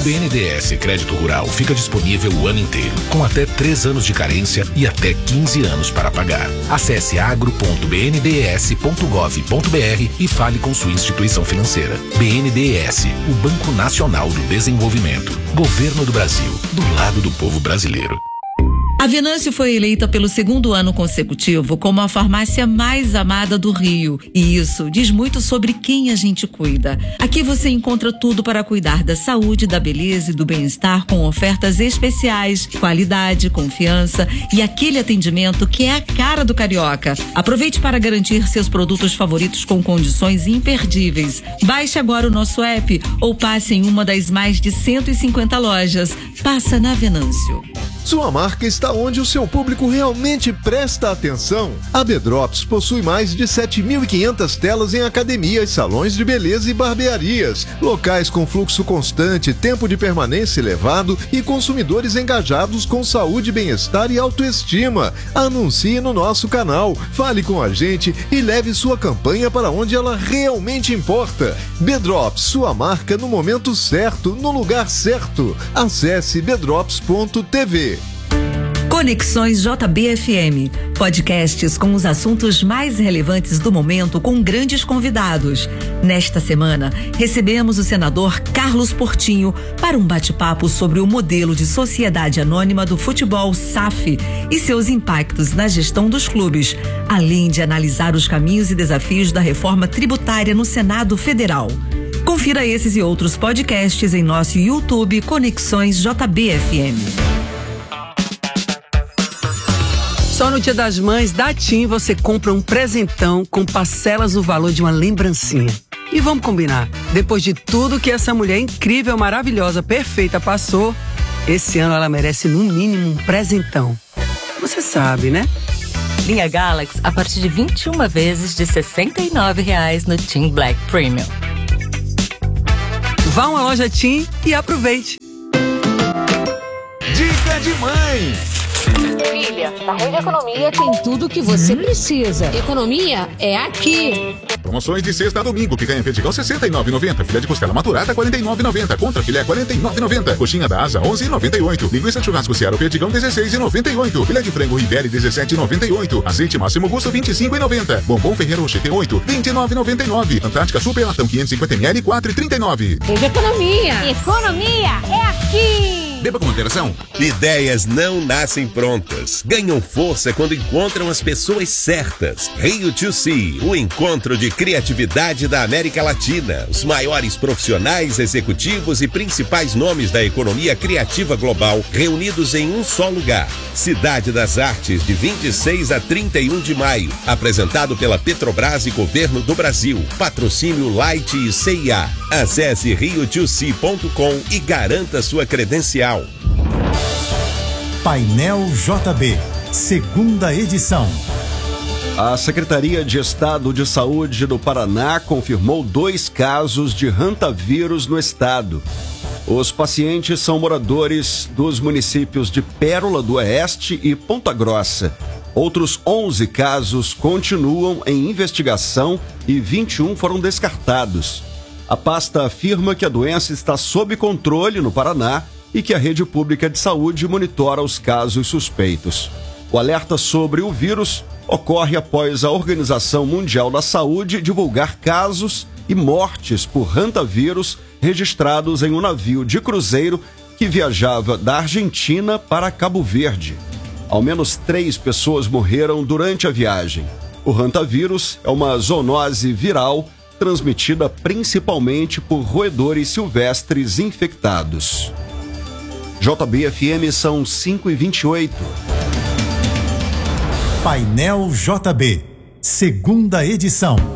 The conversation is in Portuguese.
BNDES Crédito Rural fica disponível o ano inteiro, com até 3 anos de carência e até 15 anos para pagar. Acesse agro.bndes.gov.br e fale com sua instituição financeira. BNDES, o Banco Nacional do Desenvolvimento. Governo do Brasil, do lado do povo brasileiro. A Venâncio foi eleita pelo 2º ano consecutivo como a farmácia mais amada do Rio. E isso diz muito sobre quem a gente cuida. Aqui você encontra tudo para cuidar da saúde, da beleza e do bem-estar, com ofertas especiais, qualidade, confiança e aquele atendimento que é a cara do carioca. Aproveite para garantir seus produtos favoritos com condições imperdíveis. Baixe agora o nosso app ou passe em uma das mais de 150 lojas. Passa na Venâncio. Sua marca está onde o seu público realmente presta atenção. A B-Drops possui mais de 7.500 telas em academias, salões de beleza e barbearias, locais com fluxo constante, tempo de permanência elevado e consumidores engajados com saúde, bem-estar e autoestima. Anuncie no nosso canal, fale com a gente e leve sua campanha para onde ela realmente importa. B-Drops, sua marca no momento certo, no lugar certo. Acesse bdrops.tv. Conexões JB-FM, podcasts com os assuntos mais relevantes do momento com grandes convidados. Nesta semana, recebemos o senador Carlos Portinho para um bate-papo sobre o modelo de sociedade anônima do futebol SAF e seus impactos na gestão dos clubes, além de analisar os caminhos e desafios da reforma tributária no Senado Federal. Confira esses e outros podcasts em nosso YouTube Conexões JB-FM. Só no Dia das Mães, da TIM, você compra um presentão com parcelas no valor de uma lembrancinha. E vamos combinar, depois de tudo que essa mulher incrível, maravilhosa, perfeita passou, esse ano ela merece no mínimo um presentão. Você sabe, né? Linha Galaxy a partir de 21 vezes de R$ 69,00 no TIM Black Premium. Vá a uma loja TIM e aproveite. Dica de mãe. Filha, na Rede Economia tem tudo o que você precisa. Economia é aqui. Promoções de sexta a domingo. Picanha Perdigão R$ 69,90. Filé de costela maturada R$ 49,90. Contra filé R$ 49,90. Coxinha da asa R$ 11,98. Linguiça de churrasco Seara Perdigão R$ 16,98. Filé de frango Ribery R$ 17,98. Azeite Máximo Gusto R$ 25,90. Bombom Ferreiro Rocher T8 R$ 29,99. Antártica Super Latão 550ml R$ 4,39. Rede Economia. Economia é aqui. Beba com moderação. Ideias não nascem prontas. Ganham força quando encontram as pessoas certas. Rio 2C, o encontro de criatividade da América Latina. Os maiores profissionais, executivos e principais nomes da economia criativa global reunidos em um só lugar. Cidade das Artes, de 26 a 31 de maio. Apresentado pela Petrobras e Governo do Brasil. Patrocínio Light e CIA. Acesse rio2c.com e garanta sua credencial. Painel JB, segunda edição. A Secretaria de Estado de Saúde do Paraná confirmou 2 casos de hantavírus no estado. Os pacientes são moradores dos municípios de Pérola do Oeste e Ponta Grossa. Outros 11 casos continuam em investigação e 21 foram descartados. A pasta afirma que a doença está sob controle no Paraná e que a rede pública de saúde monitora os casos suspeitos. O alerta sobre o vírus ocorre após a Organização Mundial da Saúde divulgar casos e mortes por hantavírus registrados em um navio de cruzeiro que viajava da Argentina para Cabo Verde. Ao menos 3 pessoas morreram durante a viagem. O hantavírus é uma zoonose viral transmitida principalmente por roedores silvestres infectados. JB-FM são 5h28. Painel JB, segunda edição.